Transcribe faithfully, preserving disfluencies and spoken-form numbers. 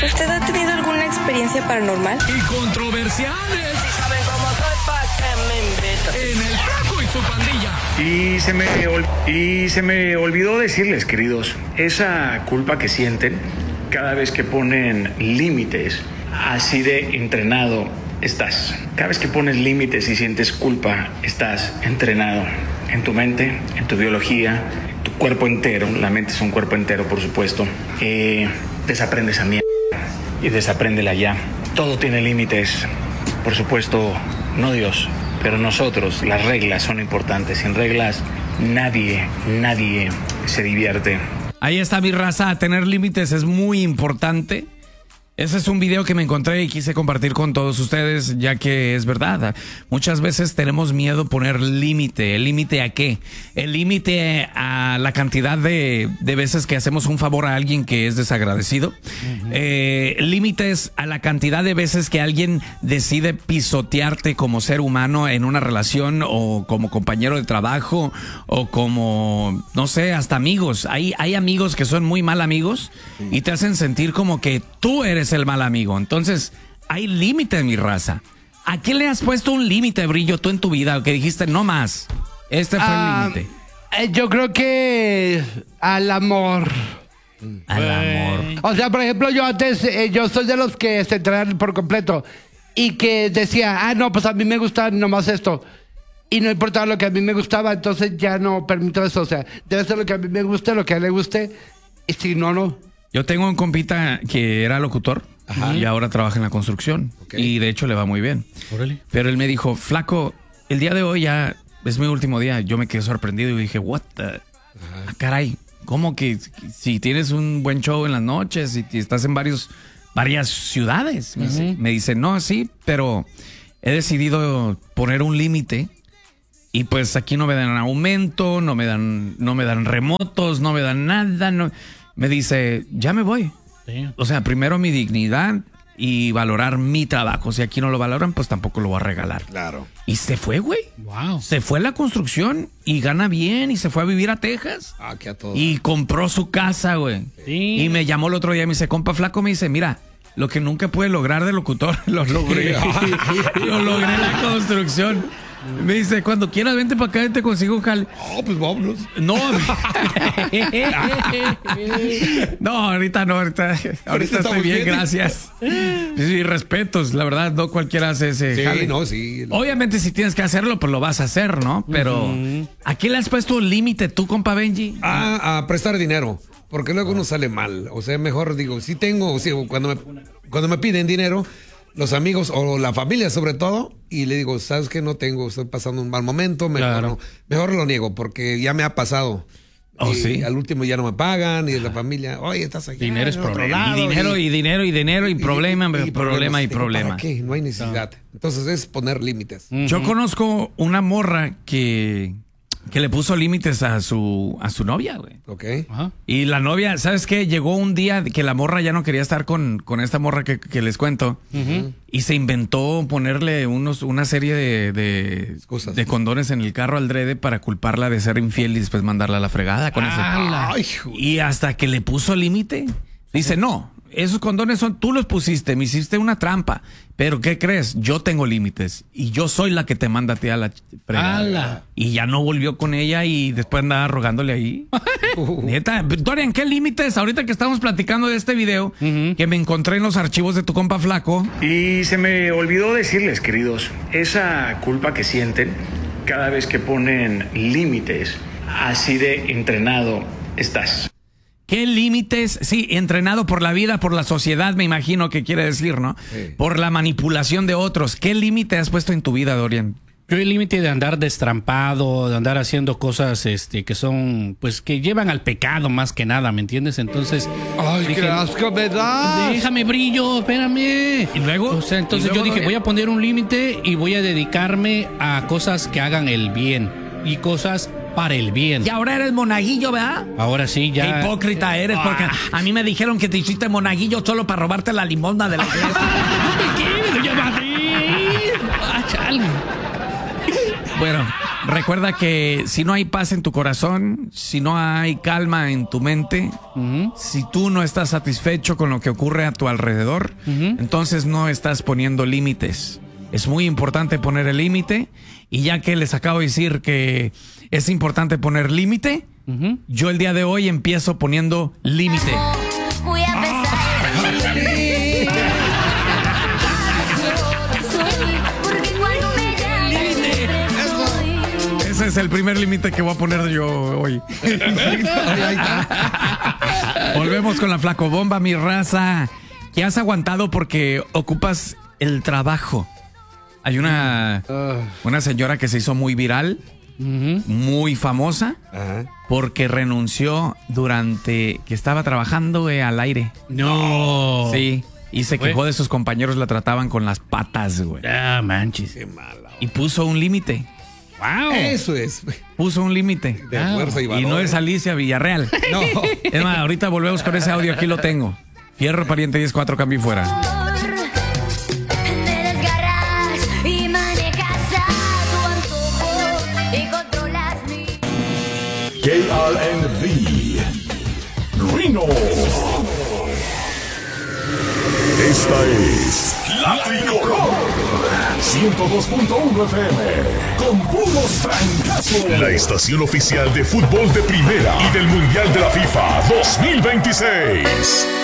¿Usted ha tenido alguna experiencia paranormal? Y controversiales. ¿Saben cómo soy? ¿Pa' qué me invitan? En el Flaco y su pandilla. Y se me ol- y se me olvidó decirles, queridos, esa culpa que sienten cada vez que ponen límites, así de entrenado estás. Cada vez que pones límites y sientes culpa, estás entrenado en tu mente, en tu biología, tu cuerpo entero. La mente es un cuerpo entero, por supuesto. Eh, desaprendes a mierda y desapréndela ya. Todo tiene límites. Por supuesto, no Dios, pero nosotros. Las reglas son importantes. Sin reglas, nadie, nadie se divierte. Ahí está, mi raza. Tener límites es muy importante. Ese es un video que me encontré y quise compartir con todos ustedes, ya que es verdad. Muchas veces tenemos miedo a poner límite. ¿El límite a qué? El límite a la cantidad de, de veces que hacemos un favor a alguien que es desagradecido. Uh-huh. Eh, límites a la cantidad de veces que alguien decide pisotearte como ser humano en una relación o como compañero de trabajo o como, no sé, hasta amigos. Hay, hay amigos que son muy mal amigos y te hacen sentir como que tú eres el mal amigo. Entonces, hay límite, mi raza. ¿A qué le has puesto un límite, Brillo, tú en tu vida? Que dijiste, no más. Este fue ah, el límite. Eh, yo creo que al amor. Al amor. O sea, por ejemplo, yo antes, eh, yo soy de los que se entrenan por completo y que decía, ah, no, pues a mí me gusta nomás esto. Y no importaba lo que a mí me gustaba, entonces ya no permito eso. O sea, debe ser lo que a mí me guste, lo que a él le guste. Y si no, no. Yo tengo un compita que era locutor. Ajá. Y ahora trabaja en la construcción. Okay. Y de hecho le va muy bien. Órale. Pero él me dijo, Flaco, el día de hoy ya es mi último día. Yo me quedé sorprendido y dije, what the... Ah, caray, ¿cómo que si tienes un buen show en las noches y estás en varios, varias ciudades? Me, uh-huh. dice, me dice, no, sí, pero he decidido poner un límite. Y pues aquí no me dan aumento, no me dan, no me dan remotos, no me dan nada, no... Me dice, ya me voy. Sí. O sea, primero mi dignidad y valorar mi trabajo. Si aquí no lo valoran, pues tampoco lo voy a regalar. Claro. Y se fue, güey. Wow. Se fue a la construcción y gana bien y se fue a vivir a Texas. Ah, que a todo. Y compró su casa, güey. Sí. Y me llamó el otro día y me dice, compa Flaco, me dice, mira, lo que nunca pude lograr de locutor, lo logré. Lo logré en la construcción. Me dice, cuando quieras, vente para acá y te consigo un jale. Ah, oh, pues vámonos. No. No, ahorita no, ahorita, ahorita estoy bien, bien, gracias. Sí, respetos, la verdad, no cualquiera hace ese sí, jale. no, sí. Obviamente, si tienes que hacerlo, pues lo vas a hacer, ¿no? Pero, uh-huh. ¿a qué le has puesto un límite tú, compa Benji? Ah, a prestar dinero, porque luego uno sale mal. O sea, mejor digo, si tengo, si cuando me, cuando me piden dinero, los amigos o la familia sobre todo, y le digo, ¿sabes qué? No tengo, estoy pasando un mal momento, mejor, claro. no, mejor lo niego, porque ya me ha pasado. Oh, y sí. Al último ya no me pagan, y de la familia, oye, estás aquí. Dinero es problema. Y dinero, y, y dinero, y dinero, y, y problema, y, y problema, y problema. ¿Para qué? No hay necesidad. No. Entonces es poner límites. Uh-huh. Yo conozco una morra que... que le puso límites a su a su novia, güey. Ok. Ajá. Y la novia, ¿sabes qué? Llegó un día que la morra ya no quería estar con, con esta morra que, que les cuento. Uh-huh. Y se inventó ponerle unos una serie de, de, de condones en el carro al drede para culparla de ser infiel y después mandarla a la fregada con ah, ese. Ay, y hasta que le puso límite, dice, no, esos condones son, tú los pusiste, me hiciste una trampa. Pero ¿qué crees? Yo tengo límites y yo soy la que te manda a ti a la fregada. ¡Hala! Y ya no volvió con ella y después andaba rogándole ahí. uh. Neta, Dorian, ¿qué límites? Ahorita que estamos platicando de este video, uh-huh. que me encontré en los archivos de tu compa Flaco. Y se me olvidó decirles, queridos, esa culpa que sienten cada vez que ponen límites, así de entrenado estás. ¿Qué límites? Sí, entrenado por la vida, por la sociedad, me imagino que quiere decir, ¿no? Sí. Por la manipulación de otros. ¿Qué límite has puesto en tu vida, Dorian? Yo el límite de andar destrampado, de andar haciendo cosas este, que son, pues, que llevan al pecado más que nada, ¿me entiendes? Entonces... ¡Ay, dije, qué asco me das! Déjame, Brillo, espérame. ¿Y luego? O sea, entonces luego, yo dije, Dorian? voy a poner un límite y voy a dedicarme a cosas que hagan el bien y cosas... para el bien. Y ahora eres monaguillo, ¿verdad? Ahora sí, ya. Qué hipócrita eres, porque a mí me dijeron que te hiciste monaguillo solo para robarte la limosna de la iglesia. ¿No me quieres? ¡Ya maté! ¡Ah, chale! Bueno, Recuerda que si no hay paz en tu corazón, si no hay calma en tu mente, uh-huh. si tú no estás satisfecho con lo que ocurre a tu alrededor, uh-huh. entonces no estás poniendo límites. Es muy importante poner el límite, y ya que les acabo de decir que es importante poner límite, uh-huh. yo el día de hoy empiezo poniendo límite. Voy a empezar. Ese es el primer límite que voy a poner yo hoy. Volvemos con la flacobomba, mi raza. ¿Qué has aguantado porque ocupas el trabajo? Hay una, una señora que se hizo muy viral, uh-huh. muy famosa, uh-huh. porque renunció durante que estaba trabajando eh, al aire. No. Sí. Y se quejó de sus compañeros, la trataban con las patas, güey. Ah, manches. Qué mala. Y puso un límite. Wow. Eso es. Puso un límite. De wow. fuerza y valor. Y no es Alicia Villarreal. No. Es más, ahorita volvemos con ese audio. Aquí lo tengo. Fierro Pariente diez cuatro, cambio y fuera. K R N V Reno. Esta es La Tricolor ciento dos punto uno F M con puros francazos. La estación oficial de fútbol de primera y del Mundial de la FIFA dos mil veintiséis.